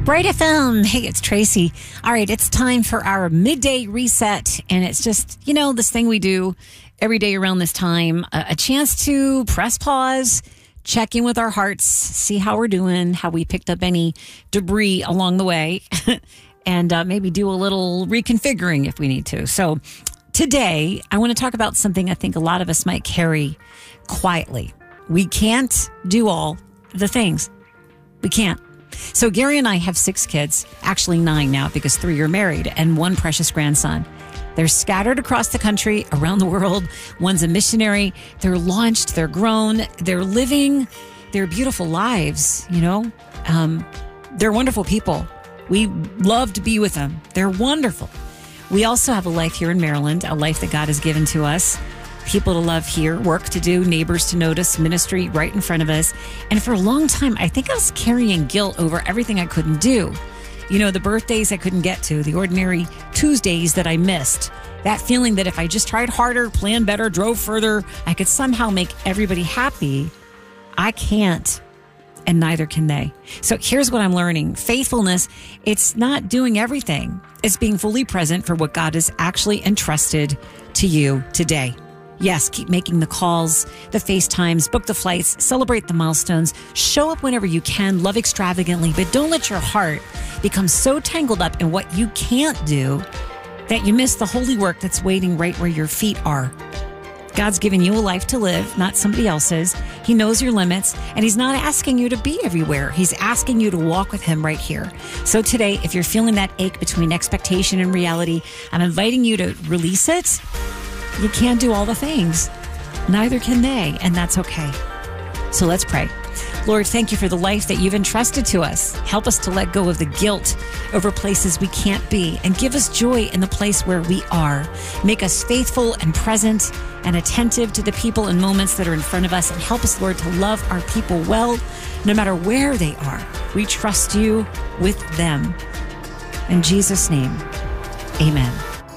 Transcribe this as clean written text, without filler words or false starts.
Bright FM. Hey, it's Tracy. All right, it's time for our midday reset. And it's just, this thing we do every day around this time, a chance to press pause, check in with our hearts, see how we're doing, how we picked up any debris along the way, and maybe do a little reconfiguring if we need to. So today, I want to talk about something I think a lot of us might carry quietly. We can't do all the things. We can't. So Gary and I have 6 kids, actually 9 now because 3 are married, and 1 precious grandson. They're scattered across the country, around the world. One's a missionary. They're launched. They're grown. They're living their beautiful lives, They're wonderful people. We love to be with them. They're wonderful. We also have a life here in Maryland, a life that God has given to us. People to love here, work to do, neighbors to notice, ministry right in front of us. And for a long time, I think I was carrying guilt over everything I couldn't do. The birthdays I couldn't get to, the ordinary Tuesdays that I missed. That feeling that if I just tried harder, planned better, drove further, I could somehow make everybody happy. I can't, and neither can they. So here's what I'm learning. Faithfulness, it's not doing everything. It's being fully present for what God has actually entrusted to you today. Yes, keep making the calls, the FaceTimes, book the flights, celebrate the milestones, show up whenever you can, love extravagantly, but don't let your heart become so tangled up in what you can't do that you miss the holy work that's waiting right where your feet are. God's given you a life to live, not somebody else's. He knows your limits, and He's not asking you to be everywhere. He's asking you to walk with Him right here. So today, if you're feeling that ache between expectation and reality, I'm inviting you to release it. You can't do all the things. Neither can they, and that's okay. So let's pray. Lord, thank you for the life that you've entrusted to us. Help us to let go of the guilt over places we can't be, and give us joy in the place where we are. Make us faithful and present and attentive to the people and moments that are in front of us, and help us, Lord, to love our people well, no matter where they are. We trust you with them. In Jesus' name, amen.